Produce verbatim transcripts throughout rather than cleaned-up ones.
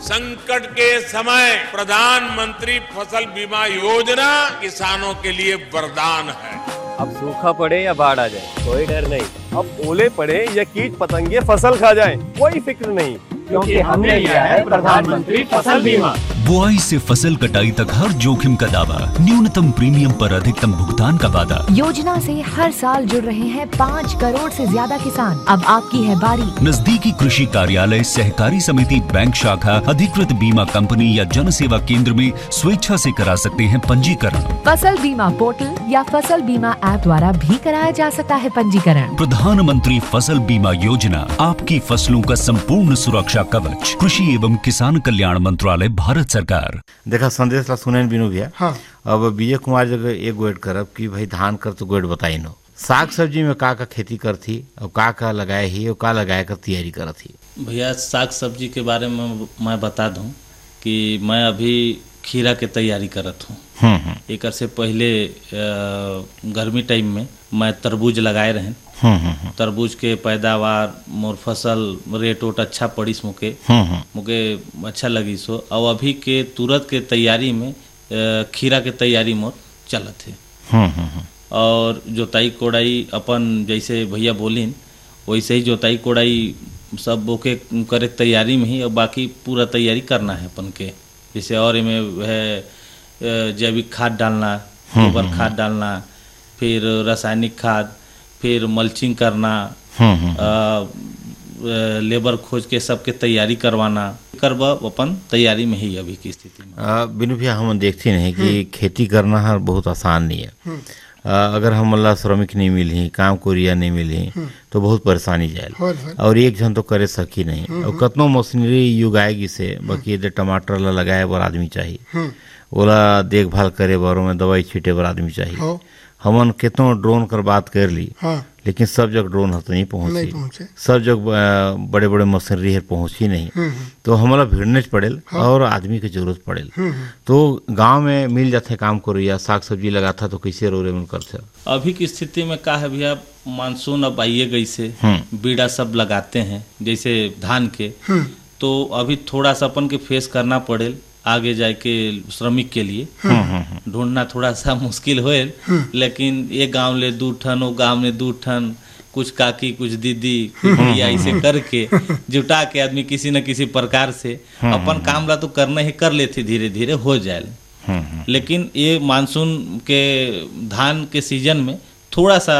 संकट के समय प्रधानमंत्री फसल बीमा योजना किसानों के लिए वरदान है। अब सूखा पड़े या बाढ़ आ जाए कोई डर नहीं। अब ओले पड़े या कीट पतंगे फसल खा जाए कोई फिक्र नहीं, क्योंकि हमने लिया है प्रधानमंत्री फसल बीमा। बुआई से फसल कटाई तक हर जोखिम का दावा, न्यूनतम प्रीमियम पर अधिकतम भुगतान का वादा। योजना से हर साल जुड़ रहे हैं पाँच करोड़ से ज्यादा किसान। अब आपकी है बारी। नजदीकी कृषि कार्यालय, सहकारी समिति, बैंक शाखा, अधिकृत बीमा कंपनी या जन सेवा केंद्र में स्वेच्छा से करा सकते हैं पंजीकरण। फसल बीमा पोर्टल या फसल बीमा ऐप द्वारा भी कराया जा सकता है पंजीकरण। प्रधानमंत्री फसल बीमा योजना, आपकी फसलों का संपूर्ण सुरक्षा कवच। कृषि एवं किसान कल्याण मंत्रालय, भारत सरकार। देखा संदेश ला सुने बिनु भैया। हाँ। अब विजय कुमार जगह एक गोएड करब कि भाई धान कर तो गोएड बताई नो, साग सब्जी में का का खेती करती और का का लगाए ही और का लगाए कर तैयारी करती। भैया साग सब्जी के बारे में मैं बता दूं कि मैं अभी खीरा के तैयारी करत हूँ। एक से पहले गर्मी टाइम में मैं तरबूज लगाए रहें। तरबूज के पैदावार मोर फसल रेट वोट अच्छा पड़ी मुके मुके अच्छा लगी सो। और अभी के तुरंत के तैयारी में खीरा के तैयारी मोर चलत है। और जोताई कोड़ाई अपन जैसे भैया बोलिन वैसे ही जोताई कोड़ाई सब ओके करे तैयारी में ही, और बाकी पूरा तैयारी करना है अपन के। जैसे और इनमें है जैविक खाद डालना, गोबर खाद डालना, फिर रासायनिक खाद, फिर मल्चिंग करना, आ, लेबर खोज के सबके तैयारी करवाना करब अपन तैयारी में ही अभी की स्थिति में। बिनु भैया हम देखते नहीं कि खेती करना हर बहुत आसान नहीं है। आ, अगर हम अल्लाह श्रमिक नहीं मिली, काम कोरिया नहीं मिली तो बहुत परेशानी जाए, और एक जन तो करे सकी नहीं। और कतनो मशीनरी युग आएगी से बाकी यदि टमाटर ला लगाए बर आदमी चाहिए, ओला देखभाल करे बर में दवाई छीटे बर आदमी चाहिए। हमन कितनो ड्रोन कर बात कर ली, हाँ। लेकिन सब जगह ड्रोन तो नहीं पहुंची, सब जगह बड़े बड़े मशीनरी है पहुंची नहीं, तो हमारा भिड़ने पड़ेल, हाँ। और आदमी की जरूरत पड़ेल। तो गांव में मिल जाते काम करो या साग सब्जी लगाता तो कैसे रो रे करते। अभी की स्थिति में का है भैया, मानसून अब आइए गई से बीड़ा सब लगाते हैं जैसे धान के, तो अभी थोड़ा सा अपन के फेस करना पड़ेल आगे जाके श्रमिक के लिए ढूंढना थोड़ा सा मुश्किल होए। लेकिन ये गांव ले दू ठन, वो गांव में दू ठन, कुछ काकी कुछ दीदी कुछ भैया ऐसे करके जुटा के आदमी किसी न किसी प्रकार से अपन काम ला तो करना ही कर लेते, धीरे धीरे हो जाए। लेकिन ये मानसून के धान के सीजन में थोड़ा सा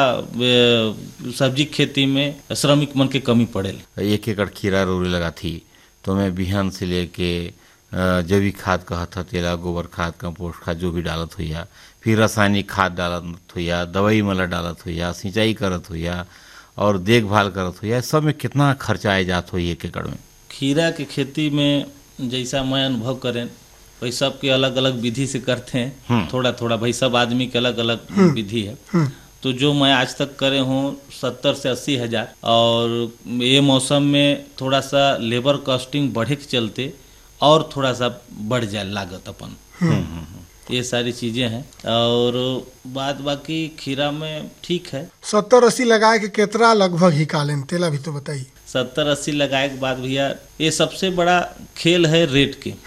सब्जी खेती में श्रमिक मन के कमी पड़ेल। एक एकड़ खीरा रोरी लगा थी तो मैं बिहान से लेके जैविक खाद कहत तेला, गोबर खाद, कंपोस्ट खाद जो भी डालत हुआ, फिर रासायनिक खाद डालत हुआ, दवाई मला डालत हुआ, सिंचाई करत हुआ और देखभाल करत हुआ, सब में कितना खर्चा आए जात हो एक एकड़ में। खीरा के खेती में जैसा मैं अनुभव करें भाई सबके अलग अलग विधि से करते हैं, थोड़ा थोड़ा भाई सब आदमी के अलग अलग विधि है। तो जो मैं आज तक करे हूँ सत्तर से अस्सी हजार, और ये मौसम में थोड़ा सा लेबर कॉस्टिंग बढ़े के चलते और थोड़ा सा बढ़ जाए लागत अपन। ये सारी चीजें हैं। और बात बाकी खीरा में ठीक है। सत्तर अस्सी लगाए के कितना लगभग ही कालेन तेला भी तो बताइए। सत्तर अस्सी लगाए के बाद भैया ये सबसे बड़ा खेल है रेट के।